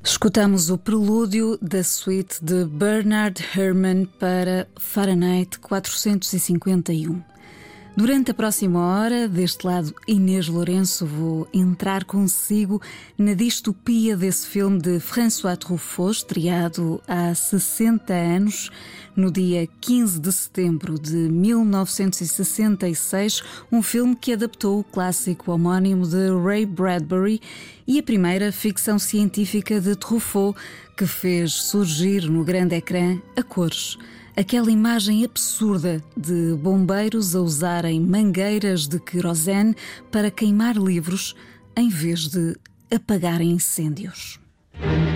Escutamos o prelúdio da suite de Bernard Herrmann para Fahrenheit 451. Durante a próxima hora, deste lado Inês Lourenço, vou entrar consigo na distopia desse filme de François Truffaut, estreado há 60 anos, no dia 15 de setembro de 1966, um filme que adaptou o clássico homónimo de Ray Bradbury e a primeira ficção científica de Truffaut, que fez surgir no grande ecrã a cores. Aquela imagem absurda de bombeiros a usarem mangueiras de querosene para queimar livros em vez de apagarem incêndios.